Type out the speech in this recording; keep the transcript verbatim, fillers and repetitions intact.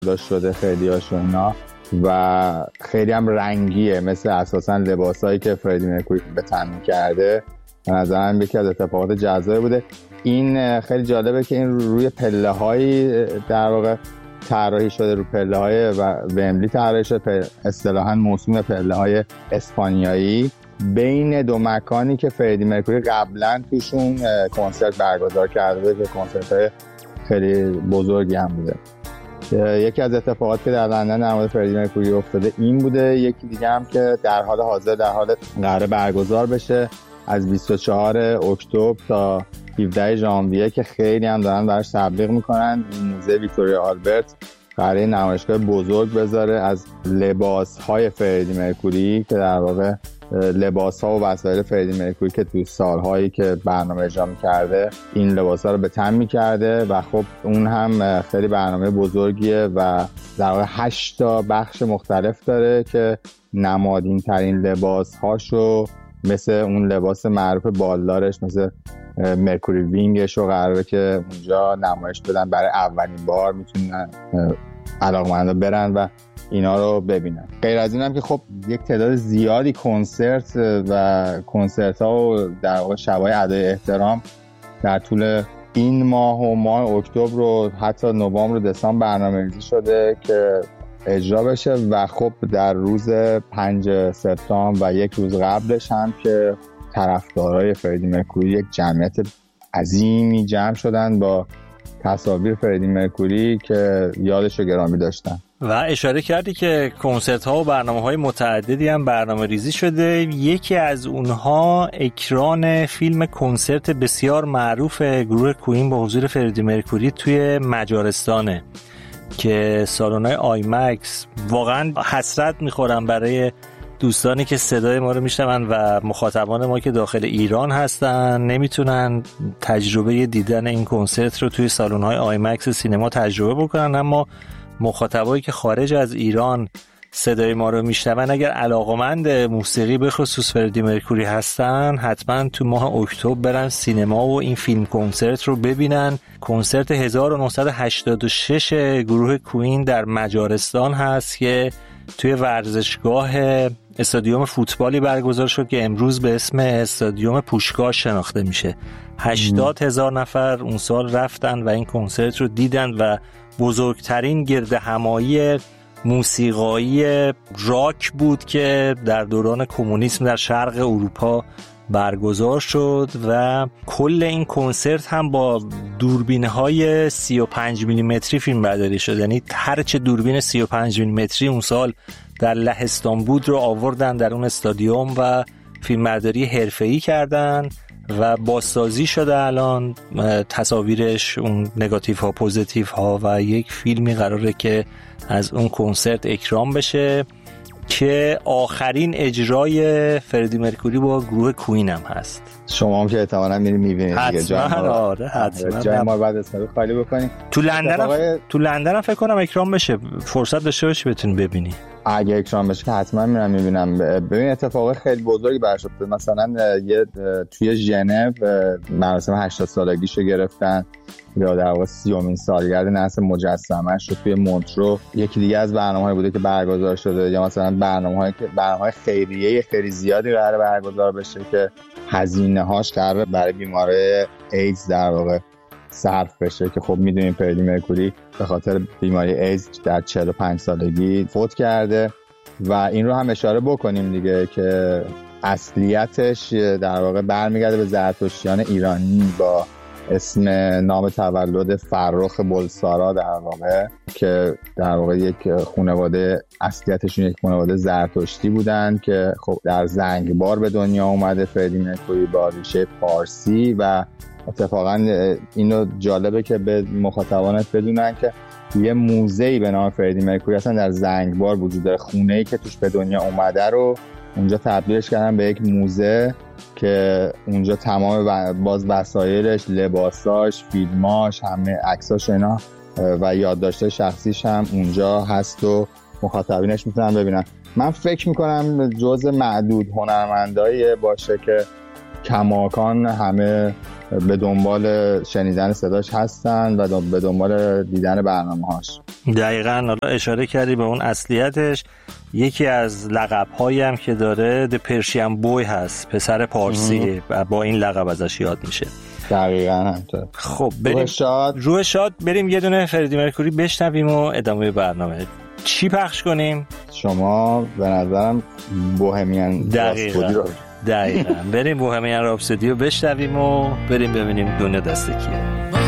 داشت شده خیلی هاشون اینا و خیلی هم رنگیه، مثل اساسا لباسایی که فردی مرکوری به تن می‌کرده. به نظرم یکی از اتفاقات جذابی بوده. این خیلی جالبه که این روی پله‌های در واقع طراحی شده، رو پله‌های ومبلی طراحی شده، اصطلاحاً موسوم پله‌های اسپانیایی بین دو مکانی که فردی مرکوری قبلا توشون کنسرت برگزار کرده بود که کنسرت‌های خیلی بزرگی هم بوده. یکی از اتفاقاتی که در لندن در مورد فردی مرکوری افتاده این بوده. یکی دیگه هم که در حال حاضر در حال قرار برگزار بشه از بیست و چهارم اکتبر تا هفدهم ژانویه که خیلی هم دارن براش تبلیغ میکنن. موزه ویکتوریا آلبرت قراره نمایشگاه بزرگ بذاره از لباس‌های فردی مرکوری که در واقع لباس‌ها و وسایل فردی مرکوری که تو سال‌هایی که برنامه اجرا می‌کرده این لباس‌ها رو به تن می‌کرده و خب اون هم خیلی برنامه بزرگیه و در واقع هشت تا بخش مختلف داره که نمادین‌ترین لباس‌هاشو مثل اون لباس معروف بالدارش مثل مرکوری وینگش رو قراره که اونجا نمایش بدن. برای اولین بار میتونن علاقمندا برن و اینا رو ببینن. غیر از این هم که خب یک تعداد زیادی کنسرت و کنسرت ها و در واقع شبای ادای احترام در طول این ماه و ماه اکتبر و حتی نوامبر و دسامبر برنامه‌ریزی شده که اجرا بشه و خب در روز پنجم سپتامبر و یک روز قبلش هم که طرفدارای فردی مرکوری یک جمعیت عظیمی جمع شدن با تصاویر فردی مرکوری که یادش رو گرامی داشتن. و اشاره کردی که کنسرت ها و برنامه های متعددی هم برنامه ریزی شده. یکی از اونها اکران فیلم کنسرت بسیار معروف گروه کوئین با حضور فردی مرکوری توی مجارستانه که سالن‌های آیمکس واقعا حسرت میخورن برای دوستانی که صدای ما رو میشنون و مخاطبان ما که داخل ایران هستن نمیتونن تجربه دیدن این کنسرت رو توی سالن‌های آیمکس سینما تجربه بکنن، اما مخاطبایی که خارج از ایران صدای ما رو میشنون اگر علاقمند موسیقی به خصوص فردی مرکوری هستن حتما تو ماه اکتبر برن سینما و این فیلم کنسرت رو ببینن. کنسرت هزار و نهصد و هشتاد و شش گروه کوئین در مجارستان هست که توی ورزشگاه استادیوم فوتبالی برگزار شد که امروز به اسم استادیوم پوشگاه شناخته میشه. هشتاد هزار نفر اون سال رفتن و این کنسرت رو دیدن و بزرگترین گرد همایی موسیقایی راک بود که در دوران کمونیسم در شرق اروپا برگزار شد و کل این کنسرت هم با دوربین‌های سی و پنج میلیمتری فیلم برداری شد. یعنی هر چه دوربین سی و پنج میلیمتری اون سال در لهستان بود رو آوردن در اون استادیوم و فیلم برداری حرفه‌ای کردن و بازسازی شده الان تصاویرش، اون نگاتیو ها، پوزیتیو ها و یک فیلمی قراره که از اون کنسرت اکرام بشه که آخرین اجرای فردی مرکوری با گروه کوئین هم هست. شما هم که احتمالاً میرین میبینید دیگه. جای ما آره حتما جای ما بعد اسم خالی بکنیم. تو لندن هم... تو لندن هم فکر کنم اکرام بشه، فرصت داشته باشی بتونی ببینی. اگه اکرام بشه که حتما میرم میبینم. ببین اتفاق خیلی بزرگی برش افتاد. مثلا یه توی ژنو مراسم هشتاد سالگیشو گرفتن یا در واقع سیومین سالگرد نصب مجسمه‌اش رو توی مونترو. یکی دیگه از برنامه‌های بوده که برگزار شده یا مثلا برنامه‌هایی که برنامه‌های خیریه خیلی زیادی قراره برگزار بشه که هزینه‌هاش قراره برای بیماری ایدز در واقع صرف بشه که خب میدونیم فردی مرکوری به خاطر بیماری ایدز در چهل و پنج سالگی فوت کرده و این رو هم اشاره بکنیم دیگه که اصلیتش در واقع برمیگرده به زرتشتیان ایرانی با اسم نام تولد فرخ بلسارا در واقع که در واقع یک خانواده اصلیتشون یک خانواده زرتشتی بودن که خب در زنگبار به دنیا اومده فردی مرکوری با ریشه پارسی و اتفاقا اینو جالبه که به مخاطبانت بدونن که یه موزه‌ای به نام فردی مرکوری اصلا در زنگبار وجود داره. خونه‌ای که توش به دنیا اومده رو اونجا تبدیلش کردن به یک موزه که اونجا تمام باز وسایلش، لباساش، فیلماش، همه عکساش اینا و یادداشت شخصیش هم اونجا هست و مخاطبینش میتونن ببینن. من فکر میکنم جزء معدود هنرمندایی باشه که کماکان همه به دنبال شنیدن صداش هستن و به دنبال دیدن برنامه‌هاش. دقیقاً. حالا اشاره کردی به اون اصلیتش. یکی از لقب‌هایی هم که داره د پرشین بوی هست، پسر پارسی، و با این لقب ازش یاد میشه. دقیقاً همینطور. خب بریم روح شاد. روح شاد بریم یه دونه فردی مرکوری بشنویم و ادامه برنامه. چی پخش کنیم؟ شما به نظرم بوهمیان راپسودی رو دقیقاً بریم بوهمیان راپسودی رو بشنویم و بریم ببینیم دنیا دست کیه.